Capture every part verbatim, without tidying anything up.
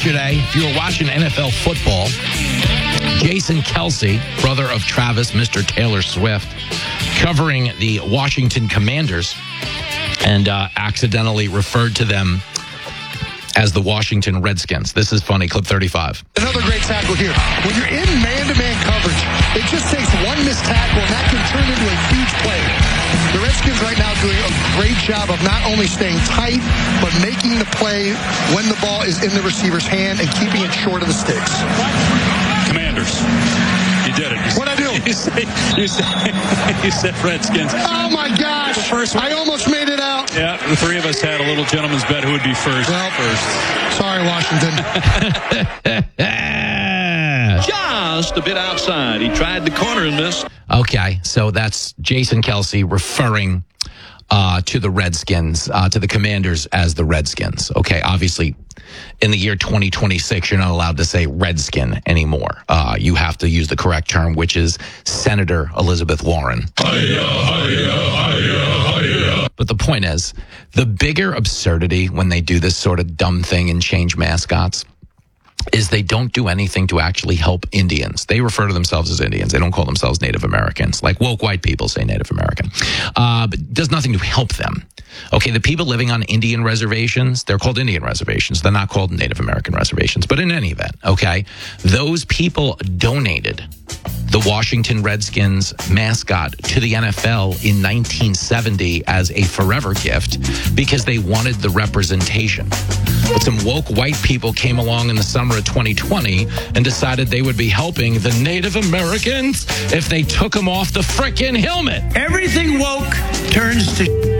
yesterday, if you were watching N F L football, Jason Kelce, brother of Travis, Mister Taylor Swift, covering the Washington Commanders and uh, accidentally referred to them as the Washington Redskins. This is funny. Clip thirty-five. Another great tackle here. When you're in man-to-man coverage, it just takes one missed tackle, and that can turn into a huge play. The Redskins right now doing a great job of not only staying tight, but making the play when the ball is in the receiver's hand and keeping it short of the sticks. Commanders. You did it. You What'd I do? You said, you said, you said Redskins. Oh, my gosh. First I almost made it out. Yeah, the three of us had a little gentleman's bet who would be first. Well, first. Sorry, Washington. Just a bit outside. He tried the corner and missed. Okay, so that's Jason Kelce referring uh, to the Redskins, uh, to the Commanders as the Redskins. Okay, obviously, in the year twenty twenty-six, you're not allowed to say Redskin anymore. Uh, you have to use the correct term, which is Senator Elizabeth Warren. Hi-ya, hi-ya, hi-ya, hi-ya. But the point is, the bigger absurdity when they do this sort of dumb thing and change mascots is they don't do anything to actually help Indians. They refer to themselves as Indians. They don't call themselves Native Americans. Like woke white people say Native American. Uh, but does nothing to help them. Okay, the people living on Indian reservations, they're called Indian reservations. They're not called Native American reservations. But in any event, okay, those people donated the Washington Redskins mascot to the N F L in nineteen seventy as a forever gift because they wanted the representation. But some woke white people came along in the summer of twenty twenty and decided they would be helping the Native Americans if they took them off the frickin' helmet. Everything woke turns to...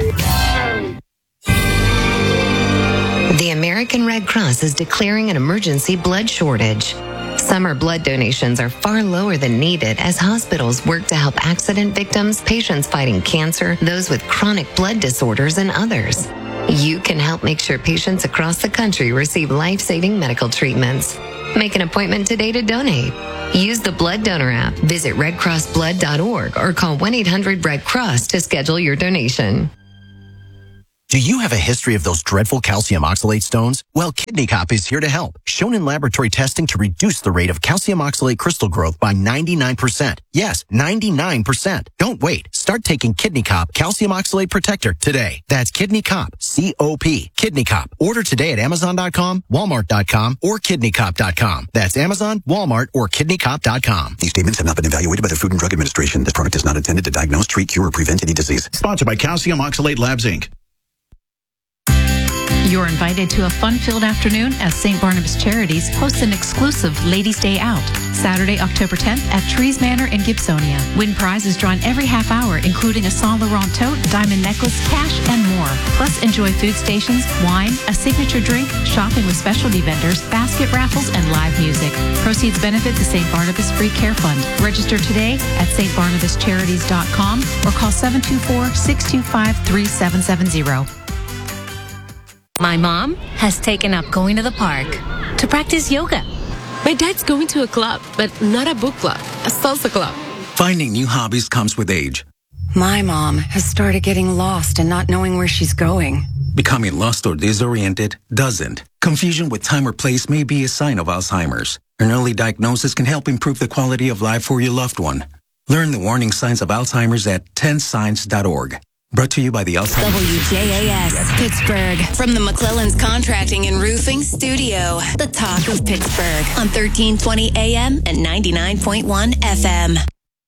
The American Red Cross is declaring an emergency blood shortage. Summer blood donations are far lower than needed as hospitals work to help accident victims, patients fighting cancer, those with chronic blood disorders, and others. You can help make sure patients across the country receive life-saving medical treatments. Make an appointment today to donate. Use the Blood Donor app, visit red cross blood dot org, or call one eight hundred red cross to schedule your donation. Do you have a history of those dreadful calcium oxalate stones? Well, Kidney Cop is here to help. Shown in laboratory testing to reduce the rate of calcium oxalate crystal growth by ninety-nine percent. Yes, ninety-nine percent. Don't wait. Start taking Kidney Cop Calcium Oxalate Protector today. That's Kidney Cop, C O P. Kidney Cop. Order today at amazon dot com, walmart dot com, or kidney cop dot com. That's Amazon, Walmart, or kidney cop dot com. These statements have not been evaluated by the Food and Drug Administration. This product is not intended to diagnose, treat, cure, or prevent any disease. Sponsored by Calcium Oxalate Labs, Incorporated. You're invited to a fun-filled afternoon as Saint Barnabas Charities hosts an exclusive Ladies' Day Out, Saturday, October tenth at Trees Manor in Gibsonia. Win prizes drawn every half hour, including a Saint Laurent tote, diamond necklace, cash, and more. Plus, enjoy food stations, wine, a signature drink, shopping with specialty vendors, basket raffles, and live music. Proceeds benefit the Saint Barnabas Free Care Fund. Register today at s t barnabas charities dot com or call seven two four, six two five, three seven seven zero. My mom has taken up going to the park to practice yoga. My dad's going to a club, but not a book club, a salsa club. Finding new hobbies comes with age. My mom has started getting lost and not knowing where she's going. Becoming lost or disoriented doesn't. Confusion with time or place may be a sign of Alzheimer's. An early diagnosis can help improve the quality of life for your loved one. Learn the warning signs of Alzheimer's at ten signs dot org. Brought to you by the Alzheimer's. W J A S, Pittsburgh. From the McClellan's Contracting and Roofing Studio. The talk of Pittsburgh on thirteen twenty A M and ninety-nine point one F M.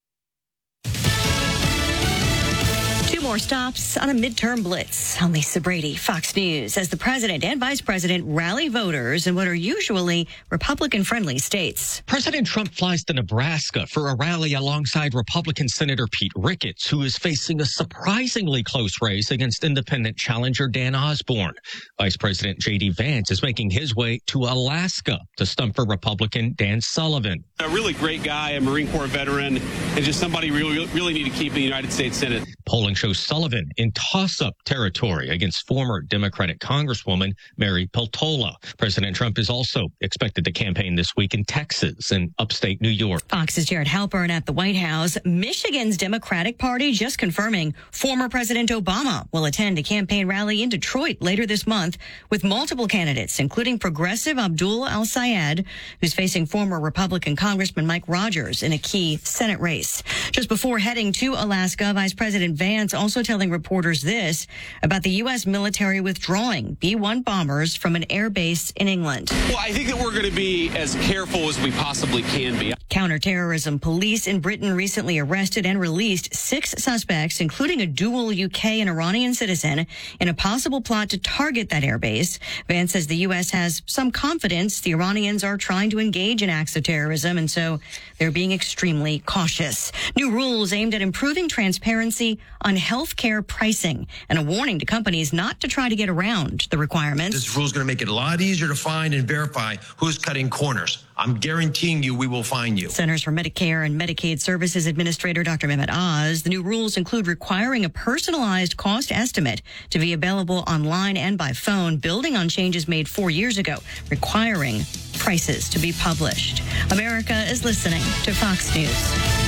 More stops on a midterm blitz. I'm Lisa Brady, Fox News, as the president and vice president rally voters in what are usually Republican-friendly states. President Trump flies to Nebraska for a rally alongside Republican Senator Pete Ricketts, who is facing a surprisingly close race against independent challenger Dan Osborne. Vice President J D Vance is making his way to Alaska to stump for Republican Dan Sullivan. A really great guy, a Marine Corps veteran, and just somebody we really, really need to keep in the United States Senate. Polling shows Sullivan in toss-up territory against former Democratic Congresswoman Mary Peltola. President Trump is also expected to campaign this week in Texas and upstate New York. Fox's Jared Halpern at the White House. Michigan's Democratic Party just confirming former President Obama will attend a campaign rally in Detroit later this month with multiple candidates, including progressive Abdul al-Sayed, who's facing former Republican Congressman Mike Rogers in a key Senate race. Just before heading to Alaska, Vice President Vance also telling reporters this about the U S military withdrawing B one bombers from an air base in England. Well, I think that we're going to be as careful as we possibly can be. Counterterrorism police in Britain recently arrested and released six suspects, including a dual U K and Iranian citizen, in a possible plot to target that airbase. Vance says the U S has some confidence the Iranians are trying to engage in acts of terrorism, and so they're being extremely cautious. New rules aimed at improving transparency on health care pricing and a warning to companies not to try to get around the requirements. This rule is going to make it a lot easier to find and verify who's cutting corners. I'm guaranteeing you we will find you. Centers for Medicare and Medicaid Services Administrator Doctor Mehmet Oz. The new rules include requiring a personalized cost estimate to be available online and by phone, building on changes made four years ago, requiring prices to be published. America is listening to Fox News.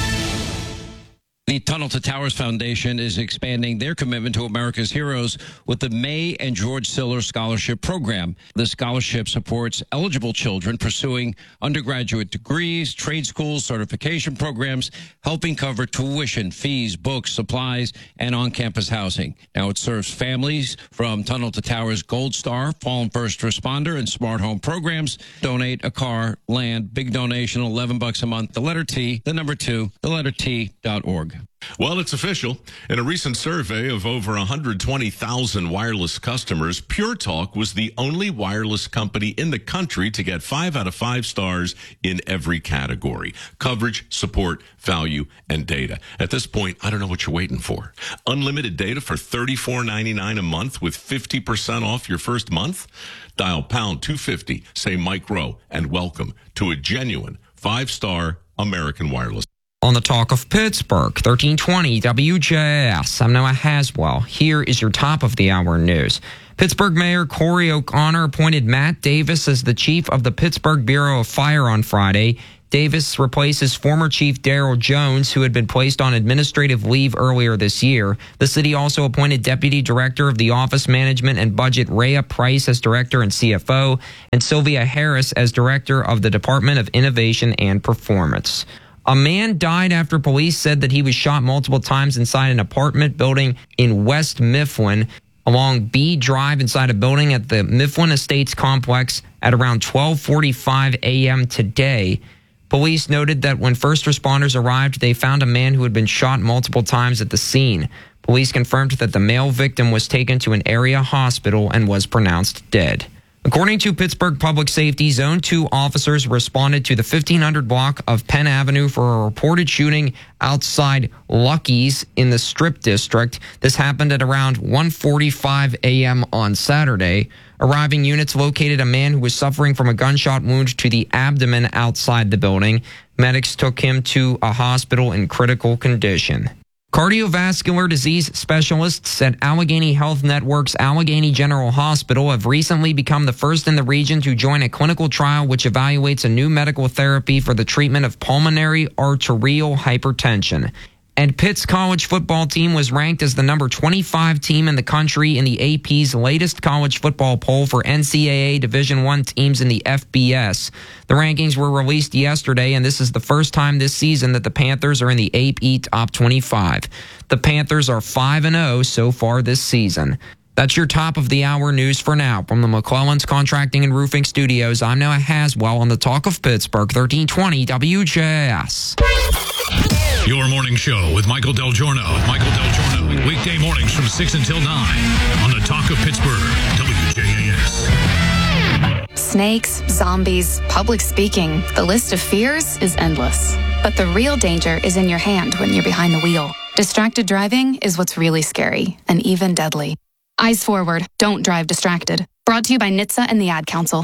The Tunnel to Towers Foundation is expanding their commitment to America's heroes with the May and George Siller Scholarship Program. The scholarship supports eligible children pursuing undergraduate degrees, trade schools, certification programs, helping cover tuition, fees, books, supplies, and on-campus housing. Now it serves families from Tunnel to Towers Gold Star, Fallen First Responder, and Smart Home programs. Donate a car, land, big donation, eleven bucks a month. The letter T, the number two, the letter T dot org. Well, it's official. In a recent survey of over one hundred twenty thousand wireless customers, Pure Talk was the only wireless company in the country to get five out of five stars in every category: coverage, support, value, and data. At this point, I don't know what you're waiting for. Unlimited data for thirty-four ninety-nine a month with fifty percent off your first month? Dial pound two fifty, say Mike Rowe, and welcome to a genuine five-star American Wireless. On the Talk of Pittsburgh, thirteen twenty W J S. I'm Noah Haswell. Here is your top of the hour news. Pittsburgh Mayor Corey O'Connor appointed Matt Davis as the chief of the Pittsburgh Bureau of Fire on Friday. Davis replaces former Chief Daryl Jones, who had been placed on administrative leave earlier this year. The city also appointed Deputy Director of the Office Management and Budget Rhea Price as Director and C F O, and Sylvia Harris as Director of the Department of Innovation and Performance. A man died after police said that he was shot multiple times inside an apartment building in West Mifflin along B Drive inside a building at the Mifflin Estates complex at around twelve forty-five a.m. today. Police noted that when first responders arrived, they found a man who had been shot multiple times at the scene. Police confirmed that the male victim was taken to an area hospital and was pronounced dead. According to Pittsburgh Public Safety, Zone two officers responded to the fifteen hundred block of Penn Avenue for a reported shooting outside Lucky's in the Strip District. This happened at around one forty-five a.m. on Saturday. Arriving units located a man who was suffering from a gunshot wound to the abdomen outside the building. Medics took him to a hospital in critical condition. Cardiovascular disease specialists at Allegheny Health Network's Allegheny General Hospital have recently become the first in the region to join a clinical trial which evaluates a new medical therapy for the treatment of pulmonary arterial hypertension. And Pitt's college football team was ranked as the number twenty-five team in the country in the A P's latest college football poll for N C double A Division I teams in the F B S. The rankings were released yesterday, and this is the first time this season that the Panthers are in the A P Top twenty-five. The Panthers are five and oh so far this season. That's your top of the hour news for now. From the McClellan's Contracting and Roofing Studios, I'm Noah Haswell on the Talk of Pittsburgh, thirteen twenty W J S. Your morning show with Michael Del Giorno. Michael Del Giorno, weekday mornings from six until nine on the Talk of Pittsburgh, W J A S. Snakes, zombies, public speaking. The list of fears is endless. But the real danger is in your hand when you're behind the wheel. Distracted driving is what's really scary and even deadly. Eyes forward. Don't drive distracted. Brought to you by N H T S A and the Ad Council.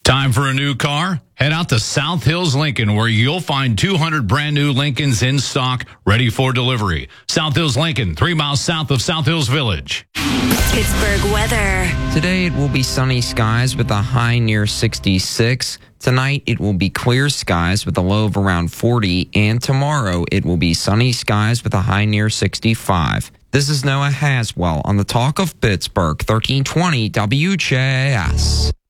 Time for a new car? Head out to South Hills Lincoln, where you'll find two hundred brand new Lincolns in stock, ready for delivery. South Hills Lincoln, three miles south of South Hills Village. Pittsburgh weather. Today it will be sunny skies with a high near sixty-six. Tonight it will be clear skies with a low of around forty. And tomorrow it will be sunny skies with a high near sixty-five. This is Noah Haswell on the Talk of Pittsburgh, thirteen twenty W J S.